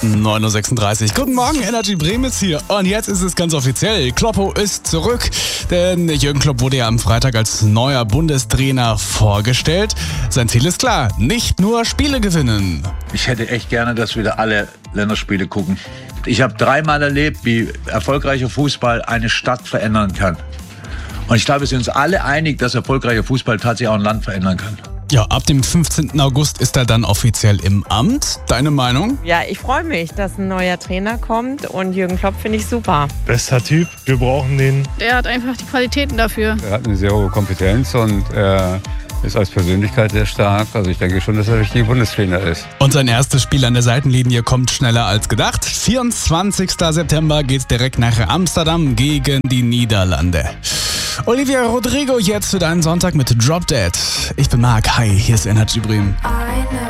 9.36 Uhr. Guten Morgen, Energy Bremen ist hier. Und jetzt ist es ganz offiziell. Kloppo ist zurück. Denn Jürgen Klopp wurde ja am Freitag als neuer Bundestrainer vorgestellt. Sein Ziel ist klar, nicht nur Spiele gewinnen. Ich hätte echt gerne, dass wir da alle Länderspiele gucken. Ich habe dreimal erlebt, wie erfolgreicher Fußball eine Stadt verändern kann. Und ich glaube, wir sind uns alle einig, dass erfolgreicher Fußball tatsächlich auch ein Land verändern kann. Ja, ab dem 15. August ist er dann offiziell im Amt. Deine Meinung? Ja, ich freue mich, dass ein neuer Trainer kommt und Jürgen Klopp finde ich super. Bester Typ, wir brauchen den. Der hat einfach die Qualitäten dafür. Er hat eine sehr hohe Kompetenz und er ist als Persönlichkeit sehr stark. Also ich denke schon, dass er der richtige Bundestrainer ist. Und sein erstes Spiel an der Seitenlinie kommt schneller als gedacht. 24. September geht's direkt nach Amsterdam gegen die Niederlande. Olivia Rodrigo jetzt für deinen Sonntag mit Drop Dead. Ich bin Marc. Hi, hier ist Energy Bremen.